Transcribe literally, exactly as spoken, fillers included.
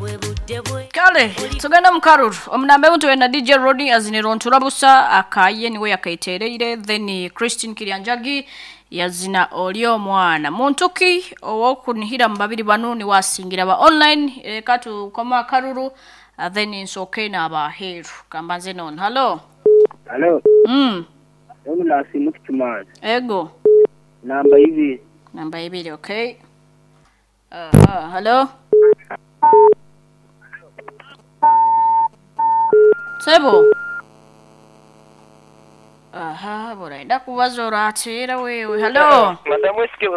Kale tugenda mukaruru omunambe mutwe na D J Rodney aziniro nturabusa akaye niwe yakaitereire then Christine Kiryanjagi yazina olio mwana muntuki owokunihira mbabiri banuni wasingira ba online e, katu koma karuru uh, then insoke na abaheru kambanze non hello hello mm Yomu nasi mukitumana ego namba hivi namba hivi okay uh, uh, hello Sebo aha bora ndakubaza uratira wewe hello Madam Whiskey